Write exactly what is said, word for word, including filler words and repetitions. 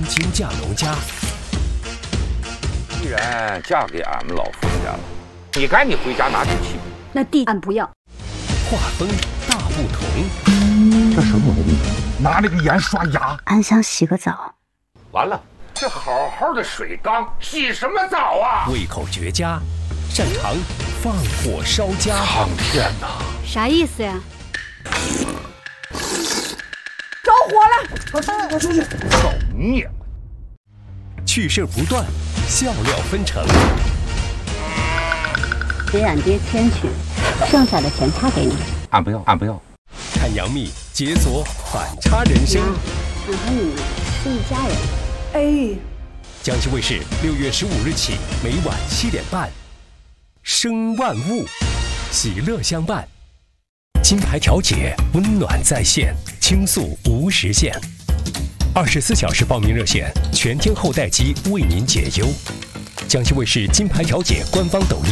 京嫁农家。 既然嫁给俺们老冯家了，你赶紧回家拿酒器。 那地俺不要。 画风大不同。 这什么毛病？拿那个盐刷牙。 俺想洗个澡。 完了，这好好的水缸，洗什么澡啊？ 胃口绝佳，擅长放火烧家。 苍天哪！ 啥意思呀？ 着火了！我出去，我出去！ 造孽！ 趣事不断，笑料纷呈。 给俺爹钱去，剩下的钱他给你。 俺不要，俺不要。 看杨幂解锁反差人生。 俺和你是一家人。 哎， 江西卫视六月十五日起，每晚七点半，生万物，喜乐相伴。金牌调解，温暖在线，倾诉无时限。二十四小时报名热线，全天候待机，为您解忧。江西卫视金牌调解官方抖音。